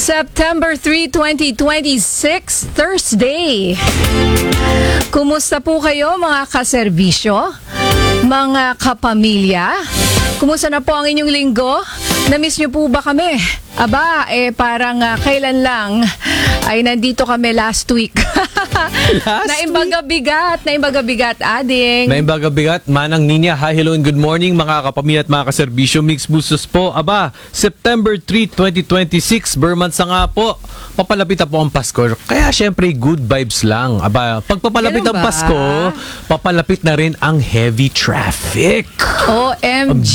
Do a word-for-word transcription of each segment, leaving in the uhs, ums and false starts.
September third, twenty twenty-six, Thursday. Kumusta po kayo mga kaserbisyo? Mga kapamilya? Kumusta na po ang inyong linggo? Na-miss nyo po ba kami? Aba, eh parang uh, kailan lang ay nandito kami last week. Last Naimbagabigat, naimbagabigat, ading. Naimbagabigat, Manang Ninya. Hi, hello and good morning mga kapamilya at mga kaserbisyo. Mix Bustos po. Aba, September third, twenty twenty-six, Bermansa nga po. Papalapit na po ang Pasko. Kaya syempre, good vibes lang. Aba, pag papalapit ang Pasko, papalapit na rin ang heavy traffic. O M G! G!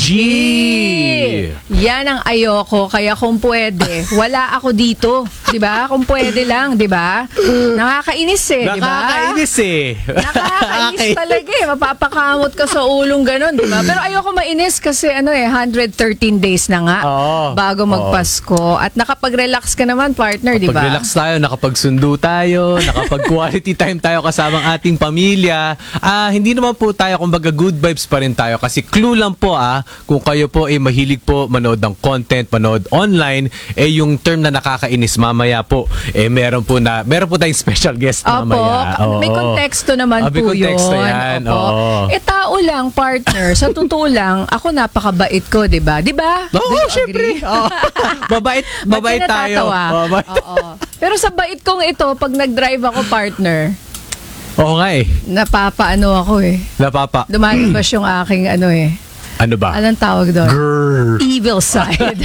Yan ang ayoko. Kaya kung pwede, wala ako dito. Diba? Kung pwede lang, diba? Nakakainis eh, diba? Nakakainis eh. Nakakainis talaga eh. Mapapakamot ka sa ulong ganun, diba? Pero ayoko mainis kasi ano eh, one hundred thirteen days na nga Oo. bago magpasko. At nakapag-relax ka naman, partner, diba? Nakapag-relax tayo, nakapagsundo tayo, nakapag-quality time tayo kasamang ating pamilya. Ah, hindi naman po tayo, kumbaga good vibes pa rin tayo kasi clue lang po ah, kung kayo po ay eh, mahilig po manood ng content, manood online, eh yung term na nakakainis mamaya po, eh meron po na, meron po tayong special guest mamaya. Opo, may konteksto naman ah, may po konteksto yun. yan. Opo. Oo. Eh tao lang, partner. Sa totoo lang, ako napakabait ko, di ba? Di ba? Oo, Do you syempre. agree? Oh. Mabait, mabait Ba't ka tayo. natatawa? Mabait. Oo. Pero sa bait kong ito, pag nag-drive ako, partner, Oo nga eh. napapaano ako eh. Napapa. Dumalabas yung aking ano eh. Ano ba? Anong tawag doon? Grrr. Evil side.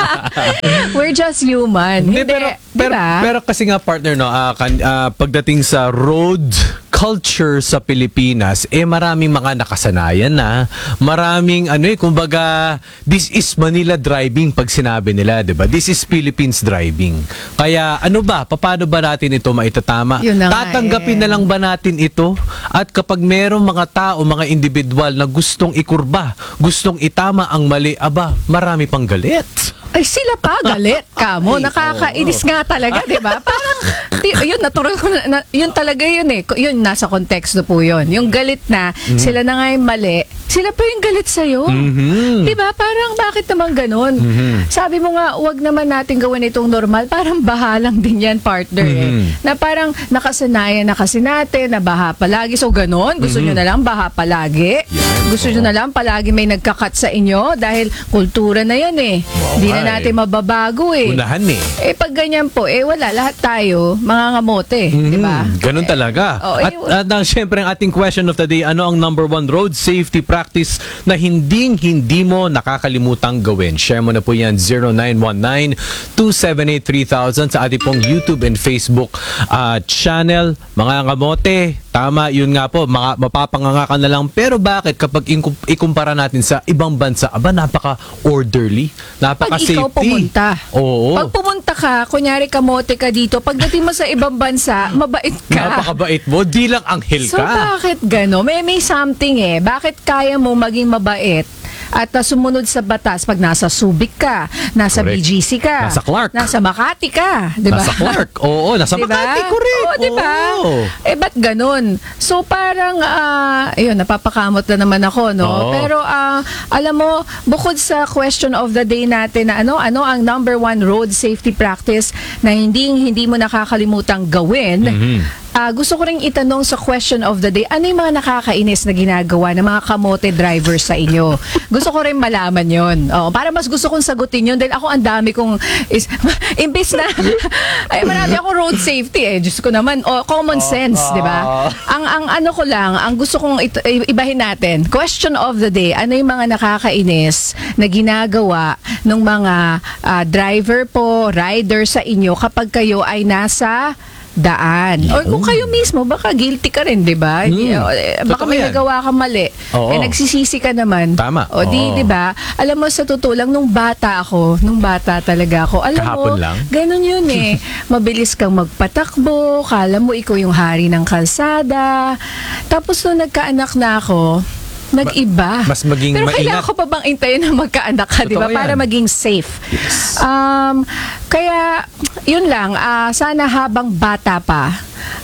We're just human. Hindi, Hindi, pero, pero, diba? pero kasi nga partner, no, ah, kan, ah, pagdating sa road culture sa Pilipinas, eh maraming mga nakasanayan na, maraming ano eh, kumbaga, this is Manila driving pag sinabi nila, di ba? This is Philippines driving. Kaya ano ba, paano ba natin ito maitatama? Yun na nga Tatanggapin eh. na lang ba natin ito? At kapag merong mga tao, mga individual na gustong ikurba, gustong itama ang mali, aba, marami pang galit. Ay, sila pa, galit ka mo. Ay, Nakakainis nga talaga, di ba? Parang, ti- yun, natural ko na, na- yun talaga yun eh. Yun, nasa konteksto po yun. Yung galit na, Mm-hmm. sila na nga yung mali, sila pa yung galit sa'yo. Mhm. Di ba? Parang, bakit naman ganun? Mhm. Sabi mo nga, wag naman natin gawin itong normal. Parang bahalang din yan, partner eh. Mhm. Na parang nakasanayan na kasi natin, na baha palagi. So, ganun. Gusto nyo na lang baha palagi. Yan, Gusto nyo oo. na lang palagi may nagkakat sa inyo dahil kultura na yan eh. Di na nga natin eh. mababago eh. Unahan eh. Eh pag ganyan po, eh wala, lahat tayo mga ngamote, di ba? Mhm, ganun talaga. oh, at eh, at ang syempre ang ating question of the day, ano ang number one road safety practice na hindi hindi mo nakakalimutang gawin? Share mo na po yan zero nine one nine, two seven eight, three thousand sa ating pong YouTube and Facebook uh, channel. Mga ngamote, tama, yun nga po, mga, mapapanganga ka na lang. Pero bakit kapag ikum- ikumpara natin sa ibang bansa, aba, napaka-orderly, Pag napaka-safety. ikaw pumunta. Oo. Pag pumunta ka, kunyari kamote ka dito, pagdating mo sa ibang bansa, mabait ka. Napakabait mo, di lang anghel So ka. bakit gano? May may something eh. Bakit kaya mo maging mabait at uh, sumunod sa batas pag nasa Subic ka, nasa Correct. B G C ka, Nasa Clark. nasa Makati ka, di ba? Nasa Clark. Oo, nasa Diba? Makati. Correct. Oo, diba? Oo. Eh, ba't ganun? So, parang, ah, ayun, napapakamot na naman ako, no? Oo. Pero, ah, alam mo, bukod sa question of the day natin na ano, ano ang number one road safety practice na hindi, hindi mo nakakalimutang gawin, Mhm. Ah, gusto ko rin itanong sa question of the day, ano yung mga nakakainis na ginagawa ng mga kamote drivers sa inyo? Gusto ko rin malaman yon. Oh, para mas gusto kong sagutin yun dahil ako ang dami kong is, imbis na ay marami akong road safety eh. Diyos ko naman, oh, common sense, di ba? Ang ang ano ko lang, ang gusto kong ito, ibahin natin. Question of the day, ano yung mga nakakainis na ginagawa ng mga ah, driver po, rider sa inyo kapag kayo ay nasa daan. O kung kayo mismo, baka guilty ka rin, di ba? Hmm. Eh, Baka Totoo may yan. nagawa ka mali. Oo. Eh, nagsisisi ka naman. Tama. O di, Oo. di ba? Alam mo, sa totoo lang, nung bata ako, nung bata talaga ako, alam Kahapon mo, lang? ganun yun eh. Mabilis kang magpatakbo, kala mo ikaw yung hari ng kalsada. Tapos nung nagkaanak na ako, nag-iba. Mas maging Pero maingat. kailangan ko pa bang intayin na magkaanak ka, di ba? Totoo Para yan. maging safe. Yes. Um, kaya, yun lang, ah, sana habang bata pa,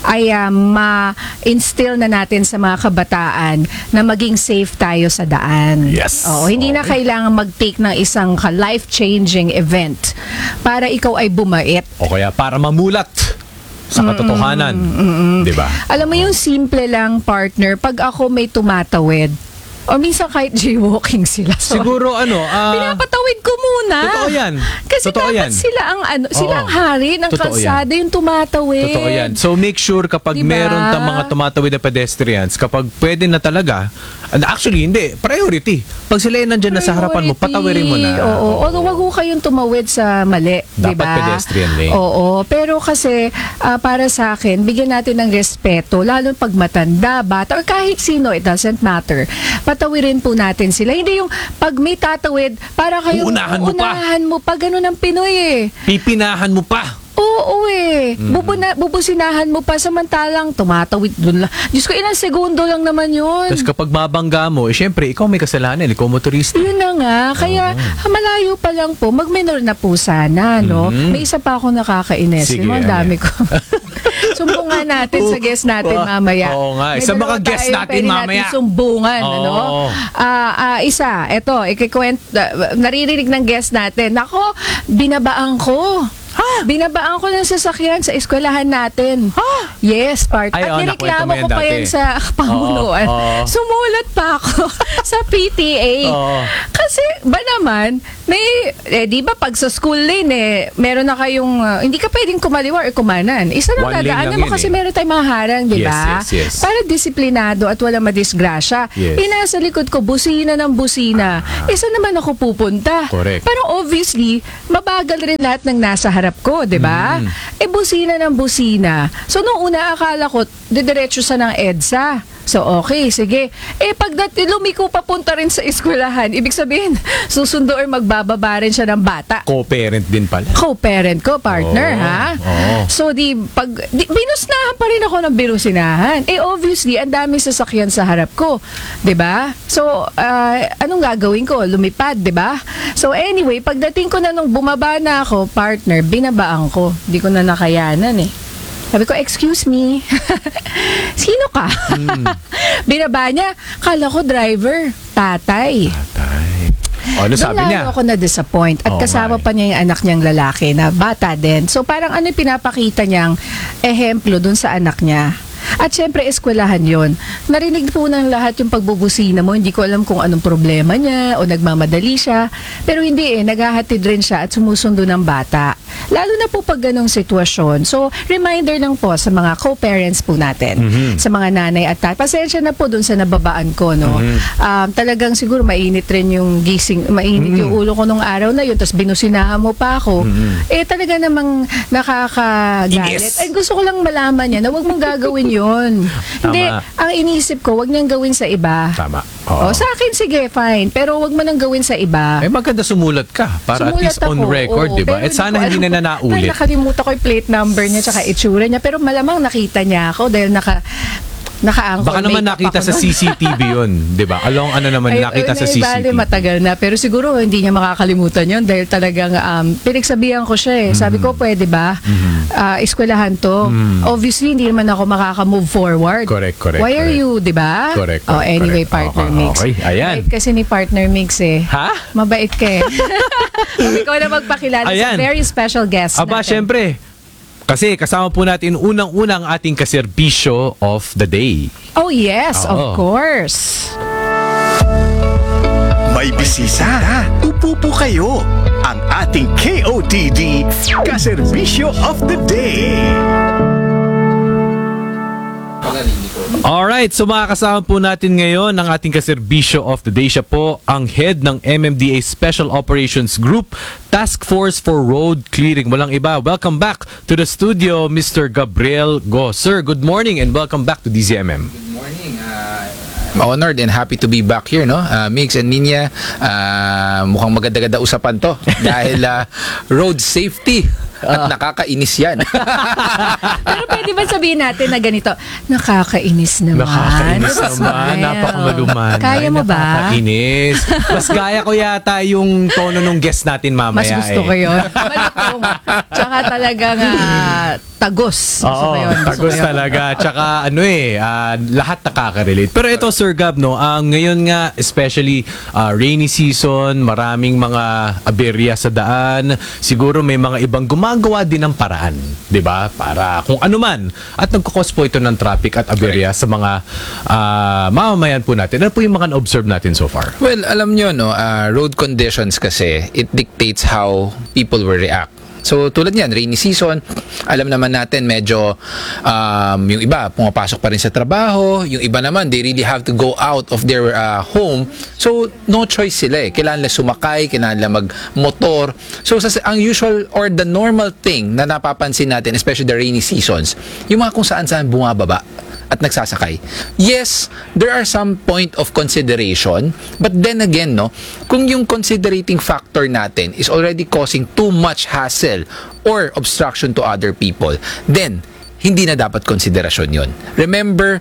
ay ah, ma-instill na natin sa mga kabataan na maging safe tayo sa daan. Yes. Oo, hindi na Okay. kailangan mag-take ng isang ka- life-changing event para ikaw ay bumait. O kaya para mamulat sa katotohanan. Di ba? Alam mo yung simple lang, partner, pag ako may tumatawid, o minsan kahit jaywalking sila. sorry. Siguro ano, ah, Pinapatawid ko muna. Totoo yan. Kasi Totoo dapat yan. sila ang ano, sila ang Oo. hari ng Totoo kalsada yung tumatawid. totoo yan. So make sure kapag Diba? meron tang mga tumatawid na pedestrians, kapag pwede na talaga, and actually hindi, priority. Pag sila yung nandyan na sa harapan mo, Priority. patawirin mo na. Oo. Although wag ho kayong tumawid sa mali. Dapat diba? pedestrian lane. Oo. Pero kasi ah, para sa akin, bigyan natin ng respeto, lalo pag matanda, bata, or kahit sino, it doesn't matter. Patawirin po natin sila. Hindi yung pag may tatawid, para kayo Uunahan mo pa. unahan mo pa. Ganun ang Pinoy eh. Pipinahan mo pa. Oo eh. Mm. Bubuna, bubusinahan mo pa samantalang tumatawid doon lang. Diyos ko, ilang segundo lang naman yun. Tapos kapag mabangga mo, eh syempre, ikaw may kasalanan, ikaw motorista. Yun na nga. Kaya ha, malayo pa lang po. Mag-minor na po sana, no? Mhm. May isa pa ako nakakainis. Sige, Yung ang ano dami yan? ko. Sumbong nga natin sa guest natin Oo. mamaya. Oo nga. May Isa dalawa mga guest tayo, natin pwede mamaya. sumbungan, Oo. ano? Ah, ah, isa, eto, ikikwent, uh, naririnig ng guest natin. Nako, binabaan ko. Ha? Binabaan ko ng sasakyan sa eskwelahan natin. Ha? Yes, part. Ay, At oo, nireklamo nakwento mo ko yan pa dati. yan sa pamunuan. Oo, oo. Sumulat pa ako sa P T A. Oo. Kasi ba naman, may, eh di ba pag sa school lane eh, meron na kayong, uh, hindi ka pwedeng kumaliwa or kumanan. Isa lang One lane dadaanan lang mo yun kasi eh. meron tayong mga harang, di ba? Yes, yes, yes. Para disiplinado at walang madisgrasya. Yes. Eh nasa likod ko, busina ng busina. Isa naman ako pupunta. Correct. Pero obviously, mabagal rin lahat ng nasa harap ko, di ba? Mm. Eh busina ng busina. So nung una akala ko, didiretso sa ng EDSA. So okay, sige. Eh pag dati lumiko papunta rin sa eskwelahan, ibig sabihin, susundo or magbababa rin siya ng bata. Co-parent din pala. Co-parent ko, partner, Oo, ha? oo. So, di, pag, di, binusnahan pa rin ako ng binusinahan. Eh, obviously, ang dami sasakyan sa harap ko. 'Di ba? So, ah, anong gagawin ko? Lumipad, 'di ba? So, anyway, pagdating ko na nung bumaba na ako, partner, binabaan ko. Di ko na nakayanan eh. Sabi ko, excuse me. Sino ka? Hmm. Binaba niya. Kala ko driver. Tatay. Tatay. O, ano sabi Doon niya? lalo ako na-disappoint. At Oh, kasama my. pa niya yung anak niyang lalaki na bata din. So parang ano yung pinapakita niyang ehemplo dun sa anak niya. At syempre, eskwelahan yon. Narinig po ng lahat yung pagbubusina mo. Hindi ko alam kung anong problema niya o nagmamadali siya. Pero hindi eh, naghahatid rin siya at sumusundo ng bata. Lalo na po pag ganong sitwasyon. So, reminder lang po sa mga co-parents po natin. Mhm. Sa mga nanay at tatay. Pasensya na po dun sa nababaan ko, no? Mhm. Um, talagang siguro mainit rin yung gising, mainit yung ulo ko nung araw na yun. Tapos binusinahan mo pa ako. Mhm. Eh, talaga namang nakakagalit. Inis. Ay, gusto ko lang malaman niya na wag mong gagawin yun. Hindi, ang inisip ko, wag niyang gawin sa iba. Tama. O, Oo. sa akin, sige, fine. Pero wag mo nang gawin sa iba. Eh maganda sumulat ka para at Sumulat least on ako, record, oo. di ba? Pero At sana ko hindi alam na kung- nanaulit. Ay, nakalimutan ko yung plate number niya tsaka itsura niya. Pero malamang nakita niya ako dahil naka naka-ankle Baka naman makeup nakita ako sa nun. C C T V yun, di ba? Along ano naman Ay, nakita ay, sa C C bale, T V. matagal na. Pero siguro hindi niya makakalimutan yun dahil talagang um, pinagsabihan ko siya eh. Sabi ko, pwede ba? Ah, eskwelahan to. Mhm. Obviously, hindi naman ako makaka-move forward. Correct, correct, Why are correct. you, di ba? Correct, Oh, correct, anyway, correct. partner Okay, mix. okay. Ayan. Mabait kasi ni partner mix eh. Ha? Mabait ka eh. Ikaw na magpakilala Ayan. sa very special guest Aba, natin. syempre. Kasi kasama po natin unang-unang ating kaserbisyo of the day. Oh yes, Oo. of course. May bisita. Upo po kayo. Ang ating K O T D Kaserbisyo of the Day. Alright, so makakasama po natin ngayon ang ating kaserbisyo of the day. Siya po ang head ng M M D A Special Operations Group, Task Force for Road Clearing. Walang iba. Welcome back to the studio, Mister Gabriel Go. Sir, good morning and welcome back to D Z M M. Good morning. Uh, Honored and happy to be back here, no? Uh, Mix and Ninya, uh, mukhang maganda-ganda usapan to dahil uh, road safety at nakakainis yan. Pero pwede ba sabihin natin na ganito, nakakainis naman. Nakakainis Smile. naman. Napakamaluman. Kaya mo ba? Nakakainis. Mas gaya ko yata yung tono nung guest natin mamaya. Mas gusto eh. ko yun. Malutong. Tsaka talagang ah, tagos. Gusto Oo, ko yun. Gusto tagos ko yun. talaga. Tsaka ano eh, ah, lahat nakaka-relate. Pero ito, Sir Gab, no, ah, ngayon nga, especially ah, rainy season, maraming mga aberya sa daan. Siguro may mga ibang gumagawa din ng paraan, di ba? Para kung ano man. At nagkakos po ito ng traffic at aberya sa mga ah, mamamayan po natin. Ano po yung mga na-observe natin so far? Well, alam nyo, no, uh, road conditions kasi, it dictates how people will react. So, tulad niyan, rainy season, alam naman natin medyo um, yung iba, pumapasok pa rin sa trabaho, yung iba naman, they really have to go out of their uh, home. So, no choice sila eh. Kailangan nila sumakay, kailangan nila magmotor. So, sa, ang usual or the normal thing na napapansin natin, especially the rainy seasons, yung mga kung saan-saan bumababa at nagsasakay. Yes, there are some point of consideration, but then again, no, kung yung considerating factor natin is already causing too much hassle or obstruction to other people, then hindi na dapat konsiderasyon yon. Remember,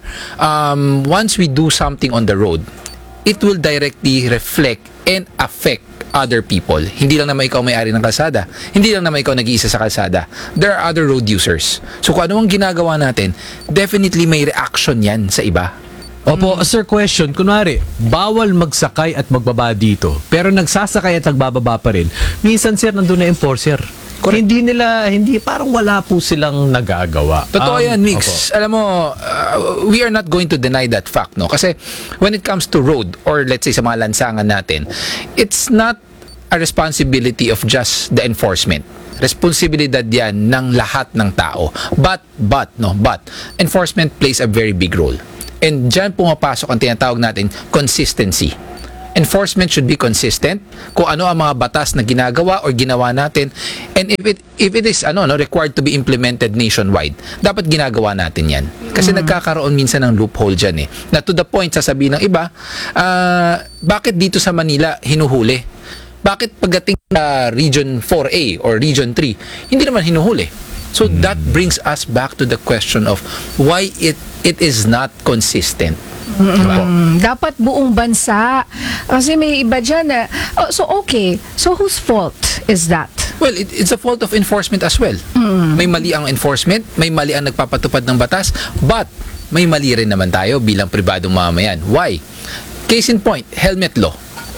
um, once we do something on the road, it will directly reflect and affect other people. Hindi lang naman ikaw may-ari ng kalsada. Hindi lang naman ikaw nag-iisa sa kalsada. There are other road users. So kung ano ang ginagawa natin, definitely may reaction yan sa iba. Opo, sir, question. Kunwari, bawal magsakay at magbaba dito. Pero nagsasakay at nagbababa pa rin. Minsan, sir, nandun na enforcer. Correct. Hindi nila, hindi, parang wala po silang nagagawa. Totoo Um, yan, Mix. opo. Alam mo, uh, we are not going to deny that fact, no? Kasi when it comes to road, or let's say sa mga lansangan natin, it's not a responsibility of just the enforcement. Responsibilidad yan ng lahat ng tao. But, but, no, but, enforcement plays a very big role. And dyan pumapasok ang tinatawag natin, consistency. Enforcement should be consistent kung ano ang mga batas na ginagawa or ginawa natin, and if it if it is ano no required to be implemented nationwide, dapat ginagawa natin yan kasi nagkakaroon minsan ng loophole dyan eh, na to the point sasabihin ng iba, ah, bakit dito sa Manila hinuhuli, bakit pagdating sa Region four A or Region three hindi naman hinuhuli. So that brings us back to the question of why it it is not consistent. Diba? Mm, dapat buong bansa. Kasi may iba dyan na, oh, so okay, so whose fault is that? Well, it, it's a fault of enforcement as well. May mali ang enforcement, may mali ang nagpapatupad ng batas, but may mali rin naman tayo bilang pribadong mamamayan. Why? Case in point, helmet law.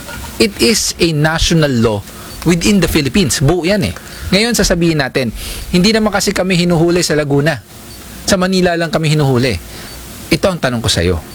It is a national law within the Philippines. Buo yan eh. Ngayon sasabihin natin, hindi naman kasi kami hinuhuli sa Laguna. Sa Manila lang kami hinuhuli. Ito ang tanong ko sa iyo.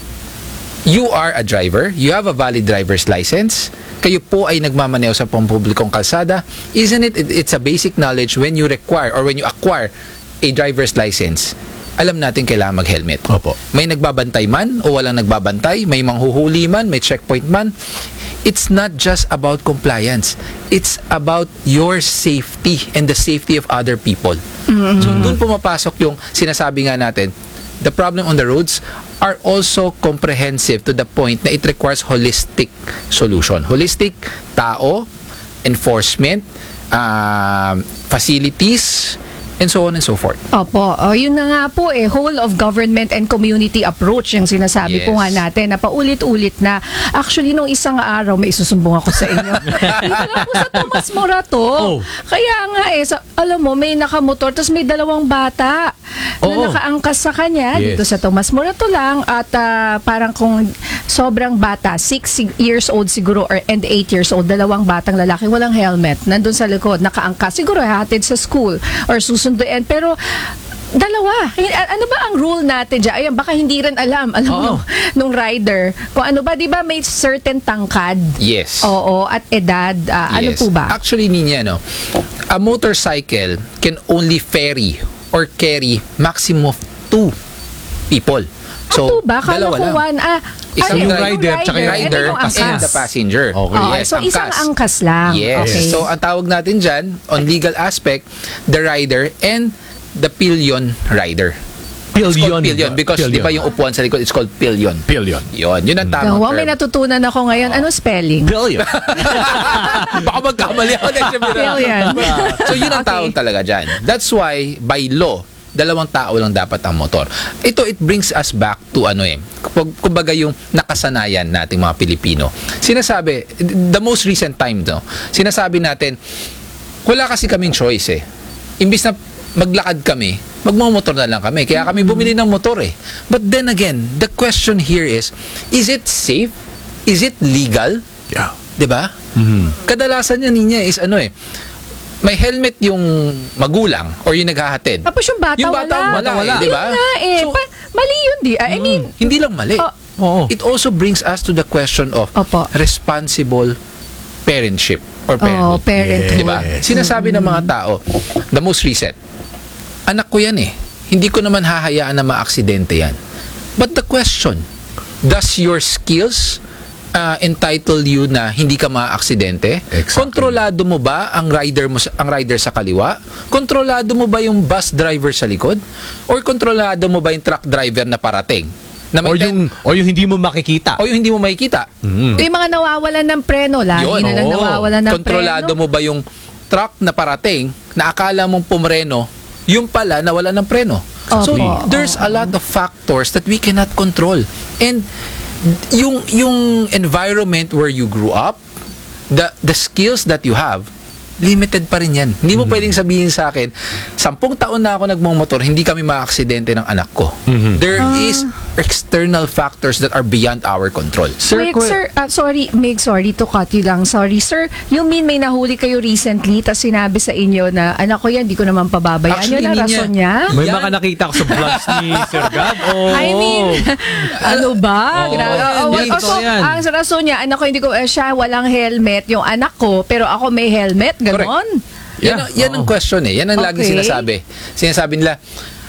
You are a driver, you have a valid driver's license, kayo po ay nagmamaneho sa pampublikong kalsada, isn't it, it's a basic knowledge when you require or when you acquire a driver's license, alam natin kailangan mag-helmet. Opo. May nagbabantay man o walang nagbabantay, may manghuhuli man, may checkpoint man, it's not just about compliance, it's about your safety and the safety of other people. Mm-hmm. So doon pumapasok yung sinasabi nga natin, the problem on the roads are also comprehensive to the point na it requires holistic solution. Holistic, tao, enforcement, um, facilities, and so on and so forth. Opo, oh, yun na nga po eh, whole of government and community approach yung sinasabi Yes. po nga natin na paulit-ulit na. Actually, nung isang araw, may isusumbong ako sa inyo. Dito lang po sa Tomas Morato. Oh. Kaya nga eh, sa, alam mo, may nakamotor, tapos may dalawang bata na Oo. nakaangkas sa kanya Yes. dito sa Tomas Morato lang at ah, parang kung sobrang bata, six years old siguro or and eight years old, dalawang batang lalaki, walang helmet, nandun sa likod, nakaangkas. Siguro hatid sa school or susunduin. Pero dalawa. A- Ano ba ang rule natin dyan? Ayan, baka hindi rin alam. Alam mo, Oo. nung, nung rider. Kung ano ba, di ba may certain tangkad? Yes. Oo, at edad. Ah, Ano Yes. po ba? Actually, Ninya, no, a motorcycle can only ferry or carry maximum of two people. So, ba? Kala dalawa ko lang. one. Ah, Isang ay, yung yung rider, tsaka yung ito rider yung and angkas. the passenger. Okay. Oo, Yes, so, isang angkas. angkas lang. Yes. Okay. So, ang tawag natin dyan, on legal aspect, the rider and the pillion rider. It's Pillion. called pillion because di ba yung upuan sa likod, it's called pillion. Pillion. Yun, yun ang tamang Wow, may term. natutunan ako ngayon. Ano spelling? Pillion. Baka magkamali ako next time. Pillion. So yun ang Okay. tawag talaga dyan. That's why, by law, dalawang tao lang dapat ang motor. Ito, it brings us back to ano eh, kung- kumbaga yung nakasanayan nating mga Pilipino. Sinasabi, the most recent time, no, sinasabi natin, wala kasi kaming choice eh. Imbis na maglakad kami, magmamotor na lang kami. Kaya kami bumili ng motor eh. But then again, the question here is, is it safe? Is it legal? Yeah. 'Di ba? Kadalasan yan niya is ano eh, may helmet yung magulang or yung naghahatid. Tapos yung bata, Yung bata, wala. wala eh, Yun di ba? nga eh. So, Pa- mali yun di. I mean, hindi lang mali. Oh. Oo. It also brings us to the question of Opo. responsible parentship or oh, parenthood. parenthood. Di ba? Sinasabi ng mga tao, the most recent, anak ko yan eh. Hindi ko naman hahayaan na maaksidente yan. But the question, does your skills uh, entitle you na hindi ka maaaksidente? Exactly. Kontrolado mo ba ang rider mo sa- ang rider sa kaliwa? Kontrolado mo ba yung bus driver sa likod? Or kontrolado mo ba yung truck driver na parating? Na may Or yung, or yung hindi mo makikita. o yung hindi mo makikita? Yung mga nawawalan ng preno, lagi Yun, na lang oo. nawawalan ng Kontrolado preno. mo ba yung truck na parating na akala mong pumreno, yung pala nawala ng preno? So, Opo. there's a lot of factors that we cannot control. And yung yung environment where you grew up, the the skills that you have, limited pa rin yan. Hindi mo pwedeng sabihin sa akin, sampung taon na ako nagmumotor, hindi kami maaksidente ng anak ko. There is external factors that are beyond our control. Sir, Meg, que- sir, ah, sorry, Meg, sorry to cut you lang. Sorry, sir. You mean may nahuli kayo recently tapos sinabi sa inyo na, anak ko yan, di ko naman pababayaan. Actually, Yun ang hindi rason niya. niya? May Yan. mga nakita ko sa vlogs ni Sir Gab. Oh. I mean, ano ba? Oo. Gra- oh, Yan, oh, totoo so, yan. ang rason niya, anak ko, hindi ko, eh, siya walang helmet, yung anak ko, pero ako may helmet, ganon? Yan, Yeah, ang- yan ang oo. question eh. Yan ang laging Okay. sinasabi. Sinasabi nila,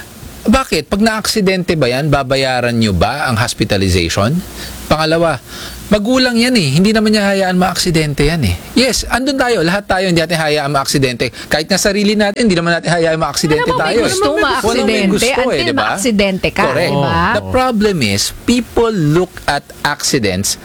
bakit? Pag na-aksidente ba yan, babayaran nyo ba ang hospitalization? Pangalawa, magulang yan eh. Hindi naman niya hayaan ma-aksidente yan eh. Yes, andun tayo. Lahat tayo hindi natin hayaan ma-aksidente. Kahit nga sarili natin, hindi naman natin hayaan ma-aksidente Alam mo, may tayo. gusto eh. Walang may ma-aksidente gusto eh, until di ba? ma-aksidente ka, Correct. di ba? The problem is, people look at accidents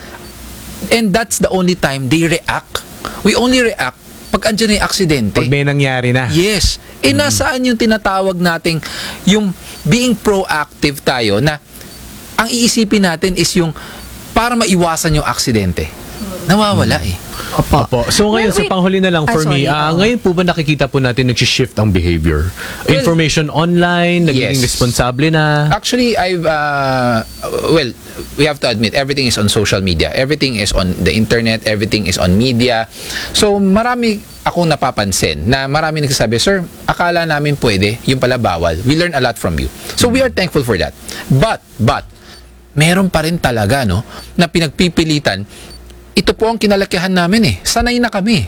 and that's the only time they react. We only react pag andyan na yung aksidente. Pag may nangyari na. Yes. Eh, nasaan yung tinatawag nating yung being proactive tayo na ang iisipin natin is yung para maiwasan yung aksidente. Nawawala eh. Opo. Opo. So ngayon, Well, sa wait. panghuli na lang Ah, for me, sorry, ah, oo. ngayon po ba nakikita po natin nag-shift ang behavior? Information online, nagiging Yes. responsable na. Actually, I've, uh, well, we have to admit, everything is on social media. Everything is on the internet. Everything is on media. So, marami akong napapansin na marami nagsasabi, sir, akala namin pwede, yung pala bawal. We learn a lot from you. So, we are thankful for that. But, but, meron pa rin talaga, no, na pinagpipilitan. Ito po ang kinalakihan namin eh. Sanay na kami.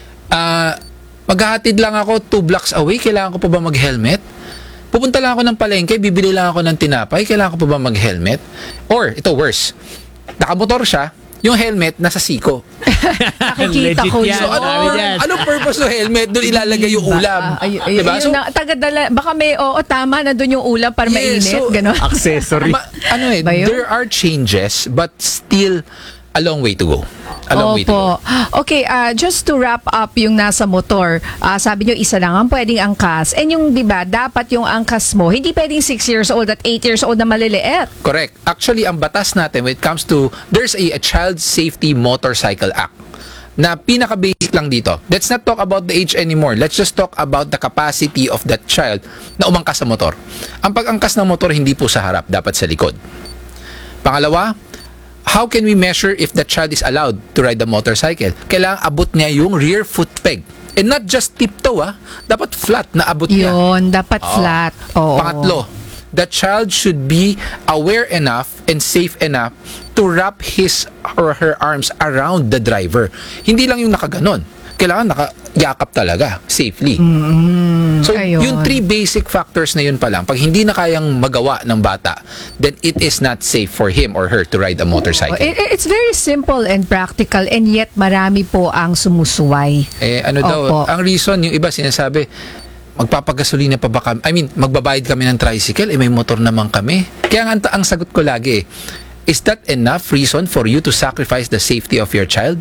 Ah, maghahatid lang ako two blocks away, kailangan ko pa ba mag-helmet? Pupunta lang ako ng palengke, bibili lang ako ng tinapay, kailangan ko pa ba mag-helmet? Or, ito worse, nakamotor siya, yung helmet nasa siko. Nakikita Legit ko yan. yun. So, ano, Sabi niyan. anong purpose ng helmet? Doon ilalagay yung ulam. Ah, ay, ay, diba? yun So, na, tagadala, baka may, oo, tama, nandun yung ulam para Yes, mainit, so- gano'n. Accessory. ma- ano eh, Ba yun? there are changes, but still, a long way to go. A long way to go. Opo. Okay, ah, just to wrap up yung nasa motor, ah, sabi nyo isa lang ang pwedeng angkas. And yung, di ba, dapat yung angkas mo, hindi pwedeng six years old at eight years old na maliliit. Correct. Actually, ang batas natin when it comes to, there's a, a Child Safety Motorcycle Act na pinaka-basic lang dito. Let's not talk about the age anymore. Let's just talk about the capacity of that child na umangkas sa motor. Ang pag-angkas ng motor, hindi po sa harap, dapat sa likod. Pangalawa, how can we measure if the child is allowed to ride the motorcycle? Kailangan abot niya yung rear foot peg. And not just tiptoe, ah. Dapat flat na abot niya. Yun, dapat Oo. flat. Oo. Pangatlo, the child should be aware enough and safe enough to wrap his or her arms around the driver. Hindi lang yung nakaganon. Kailangan nakayakap talaga, safely. So, ayun. yung three basic factors na yun pa lang, pag hindi na kayang magawa ng bata, then it is not safe for him or her to ride a motorcycle. It- it's very simple and practical and yet marami po ang sumusuway. Eh, ano daw, Opo. ang reason, yung iba sinasabi, magpapagasolina pa ba kami? I mean, magbabayad kami ng tricycle, eh may motor naman kami. Kaya nga, ang, ang sagot ko lagi, is that enough reason for you to sacrifice the safety of your child?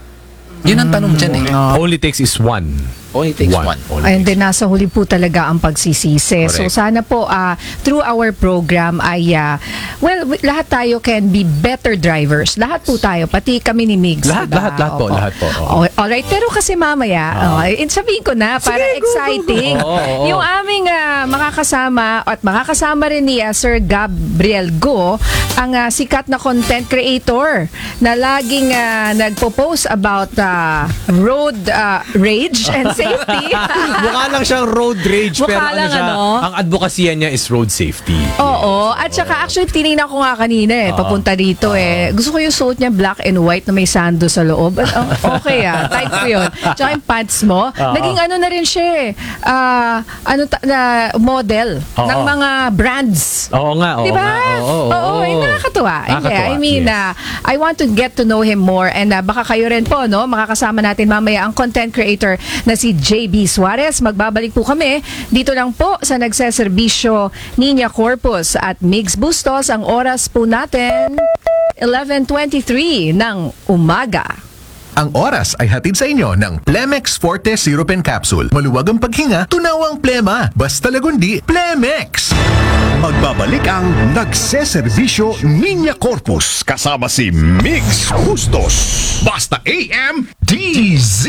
Yun ang tanong dyan eh. Only takes is one. Only takes one. Only And takes then nasa huli po talaga ang pagsisisi. So Correct. sana po ah, through our program ay ah, well w- lahat tayo can be better drivers. Lahat po tayo, pati kami ni Migs. Lahat, diba? lahat, lahat po, Opo. lahat po, oo. Oh, alright, pero kasi mamaya, oh, eh, sabihin ko na para exciting. Oo, oo. Yung aming ah, makakasama at makakasama rin ni ah, Sir Gabriel Go, ang ah, sikat na content creator na laging ah, nagpo-post about ah, road ah, rage and safety. Mukha lang siyang road rage, Mukha pero ano lang, siya, ano? ang advokasya niya is road safety. Oo. At saka actually tinignan ko nga kanina eh, papunta dito eh. Gusto ko yung suot niya black and white na may sando sa loob. But, oh, okay ah, type ko yun. Tsaka yung pants mo, naging ano na rin siya eh, ah, ano ta- na model Oo. ng mga brands. Oo nga, oo Diba? nga. Oo, oo, Oo, oo. eh, nakakatuwa. Hindi, Nakakatuwa, I mean, yes. ah, I want to get to know him more and ah, baka kayo rin po, no? Makakasama natin mamaya ang content creator na si J B Suarez. Magbabalik po kami dito lang po sa nagseserbisyo Niña Corpus at Migs Bustos. Ang oras po natin, eleven twenty-three ng umaga. Ang oras ay hatid sa inyo ng Plemex Forte Syrup and Capsule. Maluwag ang paghinga, tunawang plema. Basta lagundi, Plemex! Magbabalik ang nagseserbisyo Niña Corpus kasama si Migs Bustos. Basta A M D Z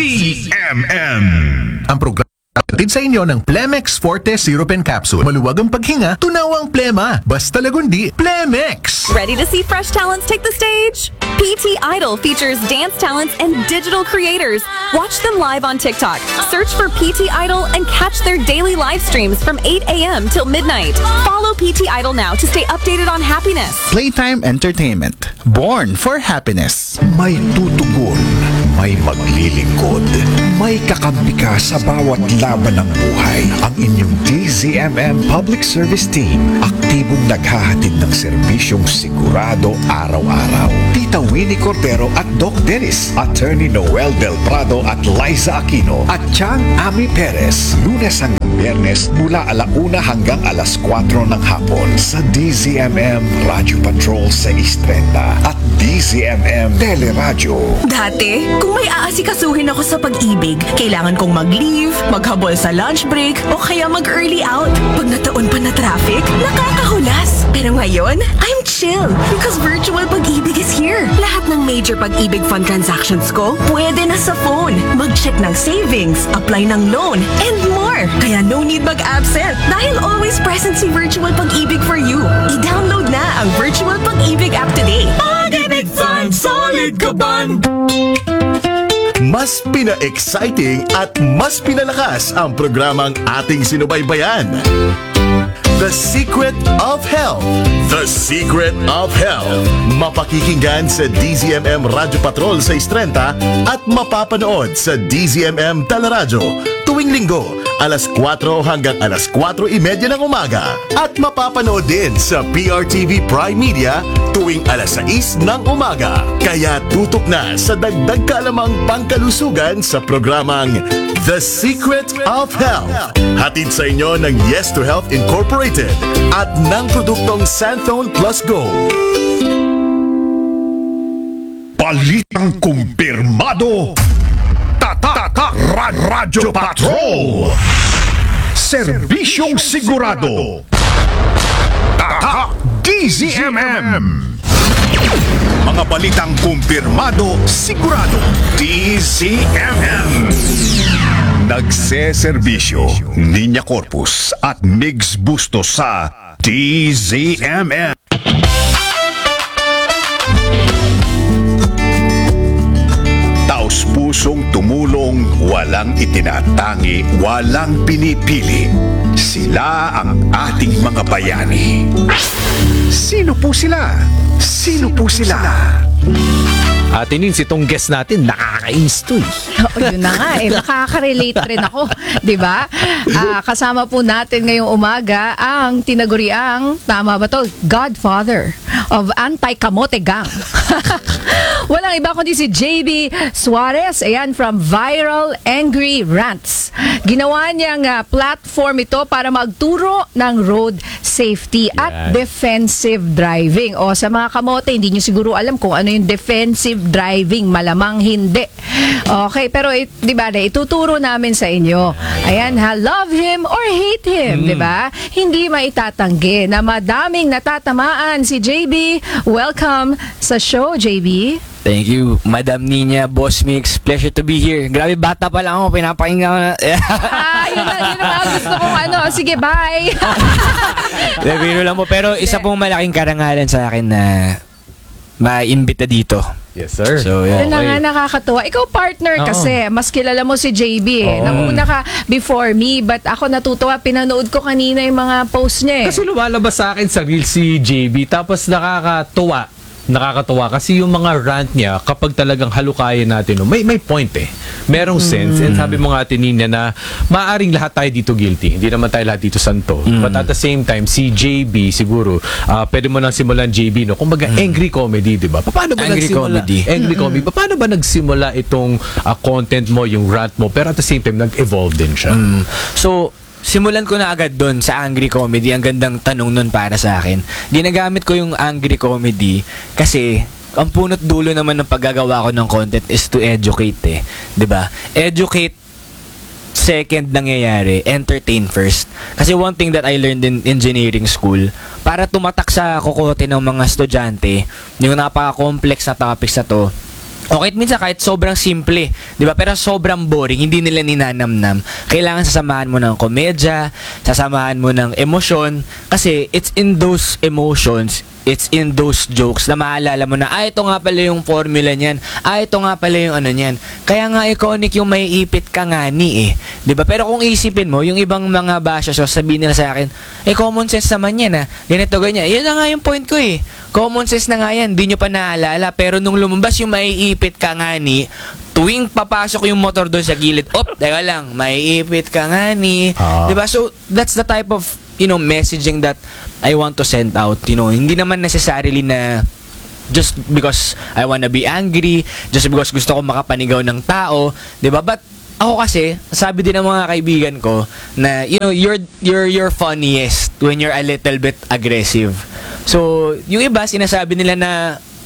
M M. Ang programa hatid sa inyo ng Plemex Forte Syrup and Capsule. Maluwag ang paghinga, tunawang plema. Basta lagundi, Plemex! Ready to see fresh talents take the stage? P T Idol features dance talents and digital creators. Watch them live on TikTok. Search for P T Idol and catch their daily live streams from eight a.m. till midnight. Follow P T Idol now to stay updated on happiness. Playtime Entertainment. Born for happiness. May tutugon, may maglilingkod, may kakampi ka sa bawat laban ng buhay. Ang inyong D Z M M Public Service Team, aktibong naghahatid ng serbisyong sigurado araw-araw. Tita Winnie Cordero at Doc Dennis, Attorney Noel Del Prado at Liza Aquino, at Chang Ami Perez, Lunes hanggang Biyernes mula alauna hanggang alas kwatro ng hapon sa D Z M M Radio Patrol sa Istrenta at D Z M M Teleradyo. Dati, kung may aasikasuhin ako sa pag-ibig, kailangan kong mag-leave, maghabol sa lunch break, o kaya mag-early out. Pag nataon pa na traffic, nakakahulas. Pero ngayon, I'm chill because virtual pag-ibig is here. Lahat ng major pag-ibig fund transactions ko, pwede na sa phone. Mag-check ng savings, apply ng loan, and more. Kaya no need mag-absent dahil always present si Virtual Pag-ibig for you. I-download na ang Virtual Pag-ibig app today. Pag-ibig Fund, solid ka band! Mas pina-exciting at mas pinalakas ang programang ating sinubaybayan. The Secret of Health. The Secret of Health. Mapakikinggan sa D Z M M Radio Patrol sa Istrenta at mapapanood sa D Z M M Teleradyo tuwing linggo, alas kwatro hanggang alas kwatro imedya ng umaga. At mapapanood din sa P R T V Prime Media tuwing alas sais ng umaga. Kaya tutok na sa dagdag kalamang pangkalusugan sa programang The Secret of Health. Hatid sa inyo ng Yes to Health Incorporated at ng produktong Santhone Plus Gold. Balitang kumpirmado. Tatak Radyo Patrol. Serbisyong sigurado. Tatak D Z M M. Mga balitang kumpirmado, sigurado. D Z M M. Nagseserbisyo Niña Corpus at Migs Bustos sa D Z M M. Taos-pusong tumulong, walang itinatangi, walang pinipili. Sila ang ating mga bayani. Sino po sila? Sino po sila? Ate Nins, itong guest natin, nakakainis to eh. Oo, yun na nga eh. Makaka-relate rin ako. Di ba? Ah, kasama po natin ngayong umaga ang tinaguriang, tama ba to? Godfather of Anti-Kamote Gang. Walang iba kundi si J B Suarez. Ayan, from Viral Angry Rants. Ginawa niyang ah, platform ito para magturo ng road safety at Yan. defensive driving. O sa mga kamote, hindi nyo siguro alam kung ano yung defensive driving. Malamang hindi. Okay, pero it, di ba, ituturo namin sa inyo. Ayan ha, love him or hate him, di ba? Hindi maitatanggi na madaming natatamaan si J B. Welcome sa show, J B. Thank you, Madam Nina, Boss Mix. Pleasure to be here. Grabe, bata pa lang ako. Pinapakinggan ko na. Ah, yun na, yun na mga gusto kong ano. Sige, bye. Biro lang po. Pero isa pong malaking karangalan sa akin na maimbita dito. Yes, sir. So, Yun yeah. na nga nakakatuwa. Ikaw partner Oo. kasi, mas kilala mo si J B eh. Oo. Nanguna ka before me, but ako natutuwa. Pinanood ko kanina yung mga post niya eh. Kasi lumalabas sa akin sa reel si J B, tapos nakakatuwa. Nakakatuwa kasi yung mga rant niya, kapag talagang halukayin natin, no, may may point eh. Merong sense. And sabi mo nga Ate Nina na maaring lahat tayo dito guilty. Hindi naman tayo lahat dito santo. But at the same time, si J B siguro, ah, pwede mo nang simulan J B, no? Kumbaga angry comedy, di ba? Paano ba Angry nagsimula? comedy. Angry comedy. Paano ba nagsimula itong ah, content mo, yung rant mo, pero at the same time, nag-evolve din siya? Mm. So, simulan ko na agad doon sa angry comedy. Ang gandang tanong nun para sa akin. Ginagamit ko yung angry comedy kasi ang punot dulo naman ng paggagawa ko ng content is to educate eh. 'Di ba? Educate second nangyayari, entertain first. Kasi one thing that I learned in engineering school, para tumatak sa kokote ng mga estudyante, yung napaka-complex na topics na to, okay, minsan kahit sobrang simple, di ba? Pero sobrang boring, hindi nila ninanamnam. Kailangan sasamahan mo ng komedya, sasamahan mo ng emosyon, kasi it's in those emotions, it's in those jokes na maalala mo na, ah, ito nga pala yung formula niyan, ah, ito nga pala yung ano niyan. Kaya nga iconic yung may ipit ka nga ni eh. Di ba? Pero kung isipin mo, yung ibang mga basya, so sabihin nila sa akin, eh, common sense naman yan ah. Ganito, ganyan. Yan na nga yung point ko eh. Common sense na nga yan, di nyo pa naalala. Pero nung lumabas yung maiipit ka nga ni, tuwing papasok yung motor doon sa gilid, op, teka lang, maiipit ka nga ni. Ah. Diba? So, that's the type of, you know, messaging that I want to send out. You know, hindi naman necessarily na just because I wanna be angry, just because gusto ko makapanigaw ng tao, diba? But, ako kasi, sabi din ng mga kaibigan ko na, you know, you're, you're, you're funniest when you're a little bit aggressive. So, yung iba, sinasabi nila na,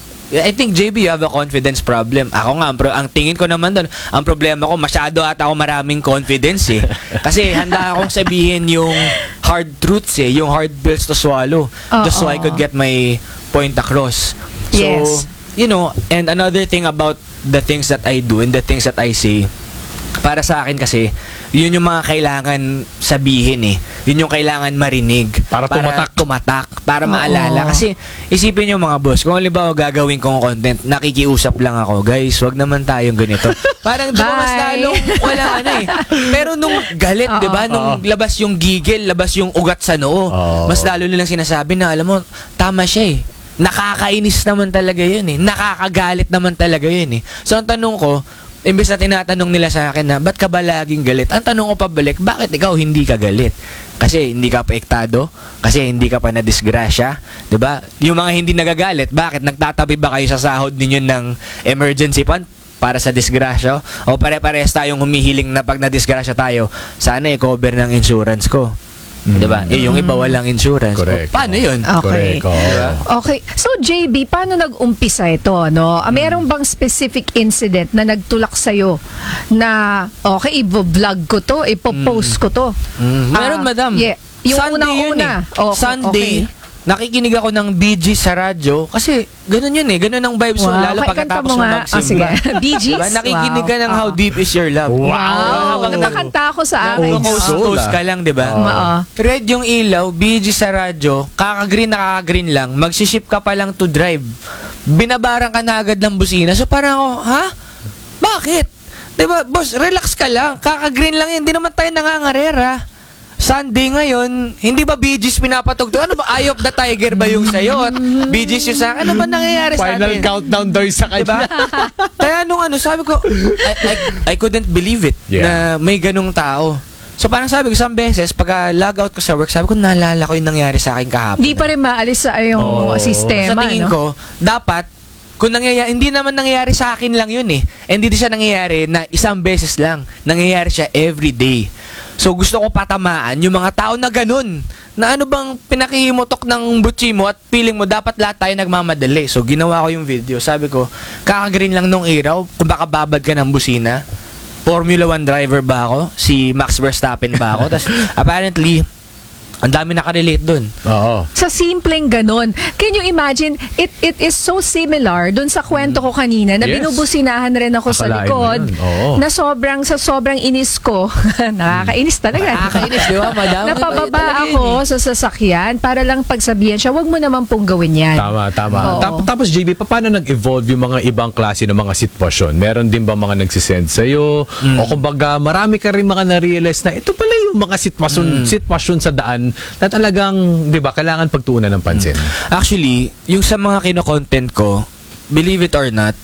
I think, J B, you have a confidence problem. Ako nga, ang, pro- ang tingin ko naman doon, ang problema ko, masyado ata ako maraming confidence eh. Kasi handa akong sabihin yung hard truths eh, yung hard pills to swallow. Just so I could get my point across. So, Yes. you know, and another thing about the things that I do and the things that I say, para sa akin kasi, yun yung mga kailangan sabihin eh. Yun yung kailangan marinig. Para tumatak. tumatak, para Oo. maalala. Kasi, isipin nyo mga boss, kung halimbawa gagawin kong content, nakikiusap lang ako, guys, wag naman tayong ganito. Parang di ba mas Bye. lalong wala ano eh. Pero nung galit, di ba? Nung labas yung gigil, labas yung ugat sa noo, Oo. mas lalo nilang sinasabi na, alam mo, tama siya eh. Nakakainis naman talaga yun eh. Nakakagalit naman talaga yun eh. So, ang tanong ko, imbes na tinatanong nila sa akin na, ba't ka ba laging galit? Ang tanong ko pabalik, bakit ikaw hindi ka galit? Kasi hindi ka paektado? Kasi hindi ka pa na-disgrasya? Diba? Yung mga hindi nagagalit, bakit? Nagtatabi ba kayo sa sahod ninyo ng emergency fund para sa disgrasya? O pare-parehas tayong humihiling na pag na-disgrasya tayo, sana i-cover ng insurance ko. Diba? Eh, yung iba walang insurance. Correct. O, paano yun? Okay. Correct. Oo. Okay. So, J B, paano nag-umpisa ito, no? Ah, Meron bang specific incident na nagtulak sa'yo na, okay, i-vlog ko to, ipopost ko to? Mm, meron, Ah, madam. Yeah. Yung Sunday yun unang-una. eh. Oh, Sunday, okay. nakikinig ako ng B G sa radyo kasi ganun yun eh. Ganun ang vibes mo. Wow. Lalo Okay, pagkatapos kanta mo mo nga. magsimba. Ah, sige. Bee Gees? Diba? Nakikinig ka ng Wow. How Deep Is Your Love. Wow. Habang Nakakanta ako sa akin. Old Coast soul, coast ah. ka lang, di ba? Oo. Red yung ilaw, B G sa radyo, kaka-green na kaka-green lang, magsiship ka pa lang to drive. Binabarang ka na agad ng busina. So parang ako, ha? Bakit? Diba, boss, relax ka lang. Kaka-green lang yan. Hindi naman tayo nangangarera. Sunday ngayon, hindi ba Bee Gees pinapatugtog? Ano ba, Eye of the Tiger ba yung sa'yo? At Bee Gees yung sa akin? Ano ba nangyayari sa Final atin? countdown daw yung sa Diba? kanya. Kaya nung ano, sabi ko, I, I, I couldn't believe it Yeah. na may ganung tao. So parang sabi ko, isang beses, pag log out ko sa work, sabi ko, naalala ko yung nangyari sa akin kahapon. Di pa rin maalis sa yung Oo. sistema, Sa tingin no? ko, dapat, kung nangyayari, hindi naman nangyayari sa akin lang yun eh. Hindi din siya nangyayari na isang beses lang. Nangyayari siya every day. So gusto ko patamaan yung mga tao na ganun. Na ano bang pinakihimutok ng butsi mo at feeling mo dapat lahat tayo nagmamadali. So ginawa ko yung video. Sabi ko, kakagreen lang nung iraw. Kung baka babad ka ng busina. Formula one driver ba ako? Si Max Verstappen ba ako? Tapos apparently, ang dami nakarelate dun. Oo. Sa simpleng ganon. Can you imagine, it it is so similar dun sa kwento ko kanina na Yes. binubusinahan rin ako sa Akalain mo likod yun. Oo. na sobrang, sa sobrang inis ko, nakakainis talaga. Nakakainis, di ba, madam? Napababa Talaga yun ako eh. sa sasakyan para lang pagsabihan siya, wag mo naman pong gawin yan. Tama, tama. Oo. Tap- tapos J B, pa- paano nag-evolve yung mga ibang klase ng mga sitwasyon? Meron din ba mga nagsisend sa'yo? O kumbaga, marami ka rin mga na-realize na ito pala yung mga sitwasyon, sitwasyon sa daan na talagang, di ba, kailangan pagtuunan ng pansin. Actually, yung sa mga kino-content ko, believe it or not,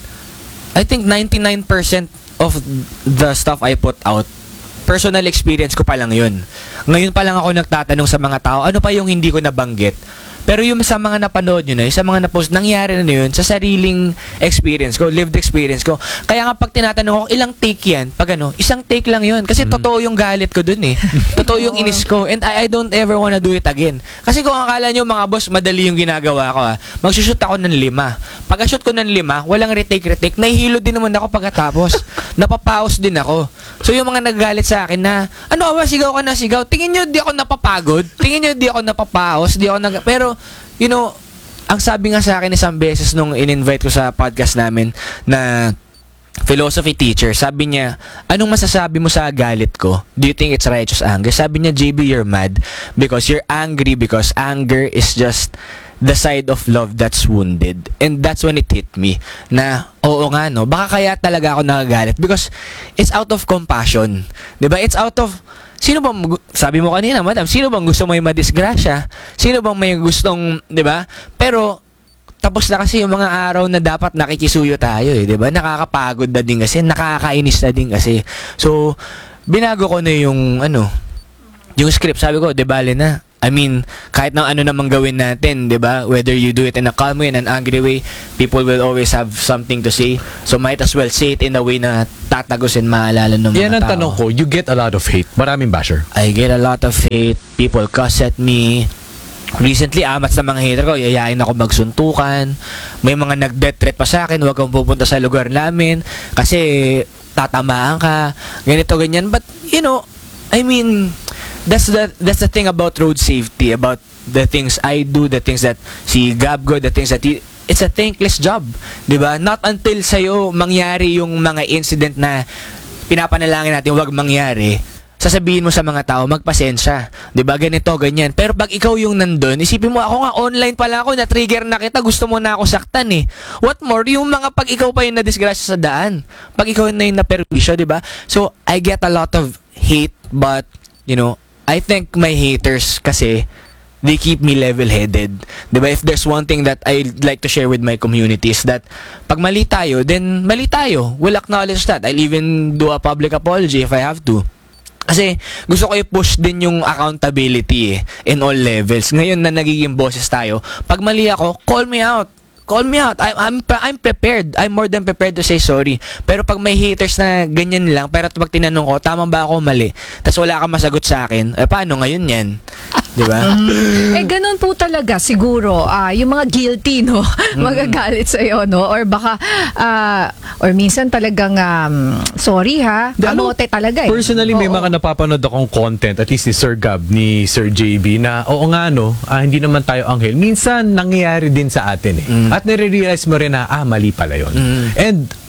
I think ninety-nine percent of the stuff I put out, personal experience ko pa lang yun. Ngayon pa lang ako nagtatanong sa mga tao, ano pa yung hindi ko nabanggit? Pero yung sa mga napanood nyo na, yung sa mga napost, nangyari na yun sa sariling experience ko, lived experience ko. Kaya nga pag tinatanong ko, ilang take yan? Pag ano, isang take lang yun. Kasi totoo yung galit ko dun eh. Totoo yung inis ko. And I, I don't ever wanna do it again. Kasi kung akala nyo mga boss, madali yung ginagawa ko ha, magsushoot ako ng lima. Pag shoot ko ng lima, walang retake-retake, nahihilo din naman ako pagkatapos. Napapaos din ako. So yung mga nagagalit sa akin na, ano ba, sigaw ka na sigaw. Tingin nyo di ako napapagod. Tingin nyo di ako napapaos. Di ako nag... Pero, you know, ang sabi nga sa akin isang beses nung in-invite ko sa podcast namin na philosophy teacher, sabi niya, anong masasabi mo sa galit ko? Do you think it's righteous anger? Sabi niya, J B, you're mad because you're angry because anger is just the side of love that's wounded. And that's when it hit me na, oo nga no, baka kaya talaga ako nagagalit because it's out of compassion. Diba? It's out of, sino bang, sabi mo kanina, madam, sino bang gusto mo yung madisgrasya? Sino bang may gustong, diba? Pero, tapos na kasi yung mga araw na dapat nakikisuyo tayo eh, diba? Nakakapagod na din kasi, nakakainis na din kasi. So, binago ko na yung, ano, yung script. Sabi ko, di bale na. I mean, kahit na ano namang gawin natin, di ba? Whether you do it in a calm way, in an angry way, people will always have something to say. So, might as well say it in a way na tatagusin maalala ng mga Yan ang tao. tanong ko, you get a lot of hate. Maraming basher. I get a lot of hate. People cuss at me. Recently, amat sa mga hater ko, yayain ako magsuntukan. May mga nag-death threat pa sa akin, huwag kang pupunta sa lugar namin kasi tatamaan ka. Ganito, ganyan. But, you know, I mean, that's the that's the thing about road safety, about the things I do, the things that si Gabgo, the things that he, it's a thankless job, di ba? Not until sa'yo mangyari yung mga incident na pinapanalangin natin wag mangyari, sasabihin mo sa mga tao, magpasensya. Diba? Ganito, ganyan. Pero pag ikaw yung nandun, isipin mo, ako nga, online pala ako, na-trigger na kita, gusto mo na ako saktan eh. What more, yung mga pag ikaw pa yung na-disgrasya sa daan. Pag ikaw na yung na-perwisyo, diba? So, I get a lot of hate, but, you know, I think my haters kasi, they keep me level-headed. Diba? If there's one thing that I'd like to share with my community is that pag mali tayo, then mali tayo. We'll acknowledge that. I'll even do a public apology if I have to. Kasi gusto ko i-push din yung accountability eh, in all levels. Ngayon na nagiging bosses tayo, pag mali ako, call me out. Call me out. I'm, I'm, I'm prepared. I'm more than prepared to say sorry. Pero pag may haters na ganyan lang, pero pag tinanong ko, tama ba ako mali? Tapos wala kang masagot sa akin, eh paano ngayon yan? Diba? Eh, ganun po talaga siguro, ah, yung mga guilty, no? Magagalit sa'yo, no? Or baka, ah, or minsan talagang, um, sorry ha, Ano, kamote talaga eh. Personally, may Oo. mga napapanood akong content, at least ni Sir Gab, ni Sir J B, na oo nga no, ah, hindi naman tayo anghel. Minsan, nangyayari din sa atin eh. At nare-realize mo rin na, ah, mali pala yun. And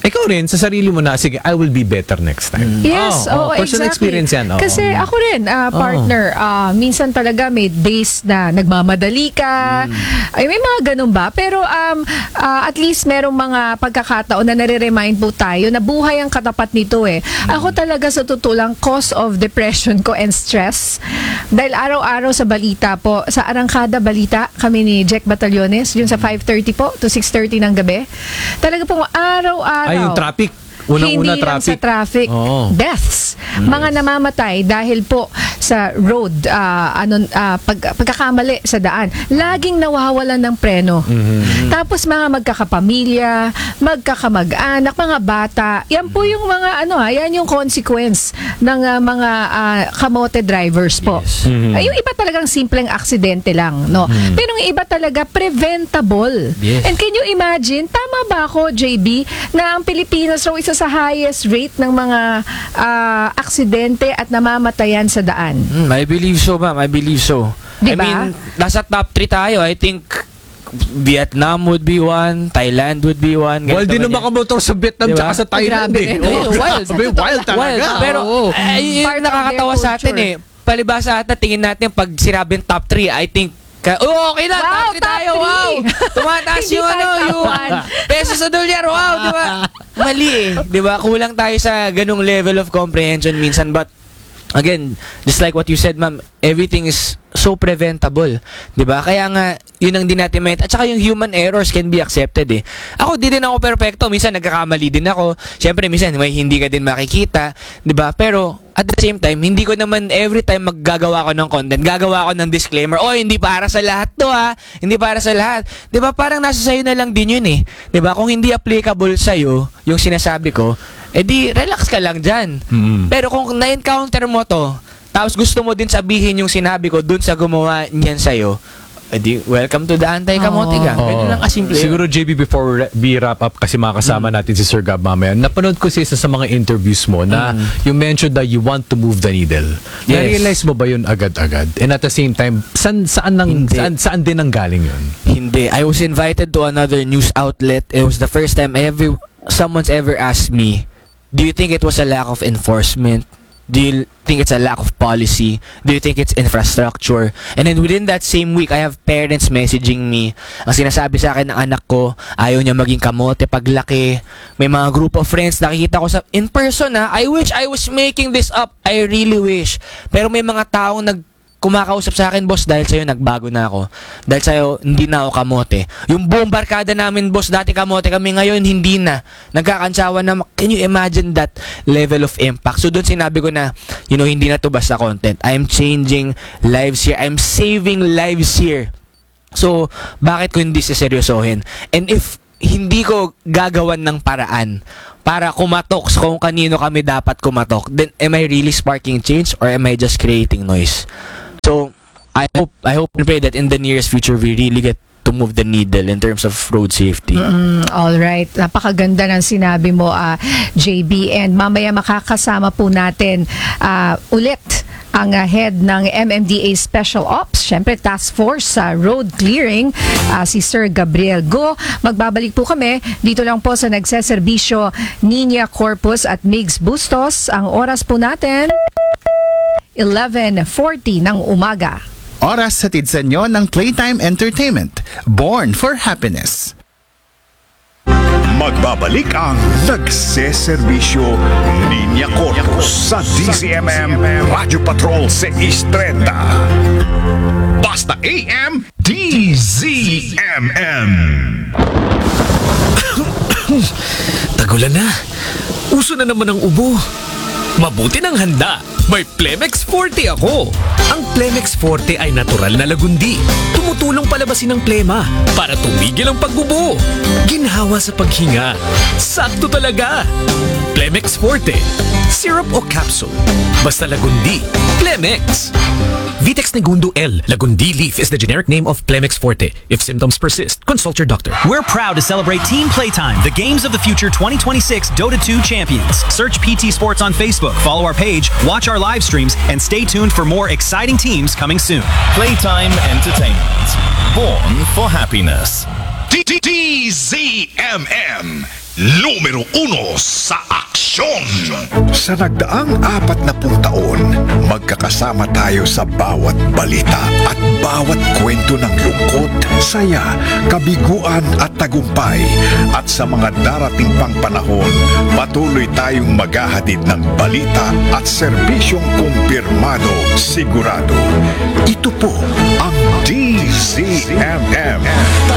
ikaw rin, sa sarili mo na, sige, I will be better next time. Yes, Oh, oh, oo, personal exactly. experience yan. oo. Kasi ako rin, ah, partner, ah, minsan talaga may days na nagmamadali ka. Ay, may mga ganun ba? Pero um, ah, at least merong mga pagkakataon na nare-remind po tayo na buhay ang katapat nito eh. Ako talaga sa tutulang cause of depression ko and stress. Dahil araw-araw sa balita po, sa Arangkada Balita, kami ni Jack Batallones, yun sa five thirty po to six thirty ng gabi. Talaga pong araw-araw. Ay, yung traffic. Unang-una, Hindi lang sa traffic. traffic, Oo. deaths. Mga namamatay dahil po sa road, ah, ano, ah, pag, pagkakamali sa daan. Laging nawawalan ng preno. Tapos mga magkakapamilya, magkakamag-anak, mga bata. Yan po yung mga, ano ha, yan yung consequence ng ah, mga ah, kamote drivers po. Ay, yung iba talagang simpleng aksidente lang, no? Pero yung iba talaga preventable. Yes. And can you imagine, tama ba ako, J B, na ang Pilipinas raw isa sa highest rate ng mga ah, aksidente at namamatayan sa daan? Mm, I believe so, ma'am. I believe so. I Diba? mean, nasa top three tayo. I think Vietnam would be one, Thailand would be one. Wild din Ganito ang man yan. makamotor sa Vietnam Diba? tsaka sa Thailand. Grabe. eh. Eh, Oo. wild. Sabi, wild talaga. Wild. Pero, Oo. ay, yun Part of nakakatawa their sa atin culture. eh. Palibasa ata, tingin natin pag sinabing top three, I think, ka, oh, okay na, Wow, top three top tayo, three. wow. Tumataas Hindi yung tayo ano, top yung one. peso sa dolyar, wow, di ba? Mali eh, di ba? Kulang tayo sa ganung level of comprehension minsan, but again, just like what you said, ma'am, everything is so preventable. 'Di ba? Kaya nga, yun ang din natin may... At saka yung human errors can be accepted eh. Ako, di din ako perfecto. Minsan, nagkakamali din ako. Siyempre, minsan, may hindi ka din makikita. 'Di ba? Pero, at the same time, hindi ko naman every time maggagawa ko ng content, gagawa ko ng disclaimer, oh, hindi para sa lahat to ha. Hindi para sa lahat. 'Di ba? Parang nasa sayo na lang din yun eh. 'Di ba? Kung hindi applicable sa'yo, yung sinasabi ko, edi relax ka lang dyan. Pero kung na-encounter mo to, tapos gusto mo din sabihin yung sinabi ko dun sa gumawa niyan sa'yo, edi welcome to the Anti-Kamote Gang. Oo. Ganun lang kasimple. Siguro, J B, before we wrap up, kasi makasama natin si Sir Gab mamaya, napanood ko sa isa sa mga interviews mo na you mentioned that you want to move the needle. Yes. Na-realize mo ba yun agad-agad? And at the same time, saan, saan, nang, Hindi. saan, saan din ang galing yun? Hindi. I was invited to another news outlet. It was the first time ever someone's ever asked me, do you think it was a lack of enforcement? Do you think it's a lack of policy? Do you think it's infrastructure? And then within that same week, I have parents messaging me. Ang sinasabi sa akin ng anak ko, ayaw niya maging kamote paglaki. May mga group of friends, nakikita ko sa in person ha. I wish I was making this up. I really wish. Pero may mga taong nag kumakausap sa akin, boss, dahil sa'yo nagbago na ako. Dahil sa'yo, hindi na ako kamote. Yung buong barkada namin, boss, dati kamote kami, ngayon hindi na. Nagkakantsawa na, can you imagine that level of impact? So doon sinabi ko na, you know, hindi na to basta content. I'm changing lives here. I'm saving lives here. So, bakit ko hindi siseryosohin? And if hindi ko gagawan ng paraan para kumatok sa kung kanino kami dapat kumatok, then am I really sparking change or am I just creating noise? So, I hope I hope and pray that in the nearest future we really get to move the needle in terms of road safety. Mm, all right. Napakaganda ng sinabi mo, ah, J B. And mamaya makakasama po natin ah, ulit ang ah, head ng M M D A Special Ops, syempre Task Force sa Road Clearing, ah, si Sir Gabriel Go. Magbabalik po kami dito lang po sa nagseserbisyo Nina Corpus at Migs Bustos. Ang oras po natin, eleven forty ng umaga. Oras hatid sa inyo ng Playtime Entertainment. Born for Happiness. Magbabalik ang nagseserbisyo Linya Corpus sa D Z M M Radio Patrol six thirty. Basta A M D Z M M. Tagulan na. Uso na naman ang ubo. Mabuti ng handa. May Plemex Forte ako. Ang Plemex Forte ay natural na lagundi. Tumutulong palabasin ang plema para tumigil ang pagbubo. Ginhawa sa paghinga. Sakto talaga. Plemex Forte. Syrup o capsule. Basta lagundi. Plemex. Vitex Negundo L. Lagundi leaf is the generic name of Plemex Forte. If symptoms persist, consult your doctor. We're proud to celebrate Team Playtime, the Games of the Future twenty twenty-six Dota two champions. Search P T Sports on Facebook, follow our page, watch our live streams, and stay tuned for more exciting teams coming soon. Playtime Entertainment. Born for happiness. D Z M M. numero uno sa aksyon. Sa nagdaang apat na pung taon, magkakasama tayo sa bawat balita at bawat kwento ng lungkot, saya, kabiguan at tagumpay. At sa mga darating pang panahon, patuloy tayong maghahatid ng balita at serbisyong kumpirmado, sigurado. Ito po ang D Z M M.